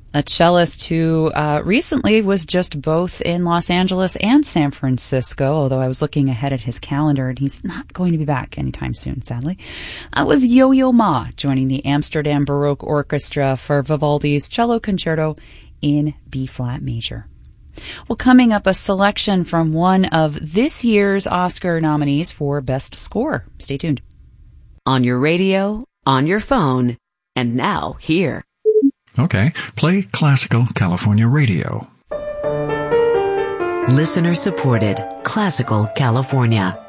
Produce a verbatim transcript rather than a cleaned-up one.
a cellist who uh, recently was just both in Los Angeles and San Francisco, although I was looking ahead at his calendar, and he's not going to be back anytime soon, sadly. That was Yo-Yo Ma, joining the Amsterdam Baroque Orchestra for Vivaldi's Cello Concerto in B-flat major. Well, coming up, a selection from one of this year's Oscar nominees for Best Score. Stay tuned. On your radio, on your phone, and now here. Okay, play Classical California Radio. Listener supported Classical California.